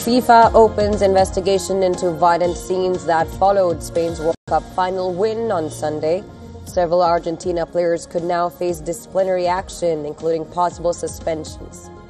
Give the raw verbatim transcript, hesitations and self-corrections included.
FIFA opens investigation into violent scenes that followed Spain's World Cup final win on Sunday. Several Argentina players could now face disciplinary action, including possible suspensions.